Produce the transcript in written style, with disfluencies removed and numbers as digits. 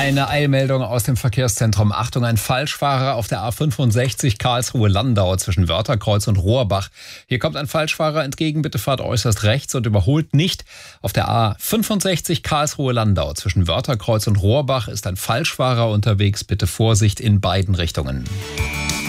Eine Eilmeldung aus dem Verkehrszentrum. Achtung, ein Falschfahrer auf der A65 Karlsruhe-Landau zwischen Wörtherkreuz und Rohrbach. Hier kommt ein Falschfahrer entgegen, bitte fahrt äußerst rechts und überholt nicht. Auf der A65 Karlsruhe-Landau zwischen Wörtherkreuz und Rohrbach ist ein Falschfahrer unterwegs, bitte Vorsicht in beiden Richtungen.